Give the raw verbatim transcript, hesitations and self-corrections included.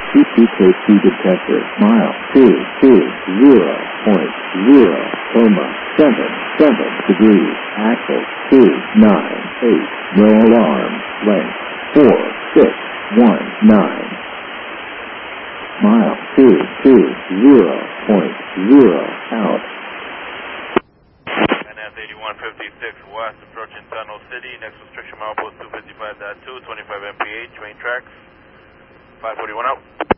T T K C detected. Mile two two zero point zero coma seven seven degrees. Axle two nine eight. No alarm. Length four six one nine. Mile two two zero point zero out. N S eighty-one fifty-six west, approaching Tunnel City. Next restriction mile post two fifty-five point two, twenty-five M P H, main tracks. five forty-one out.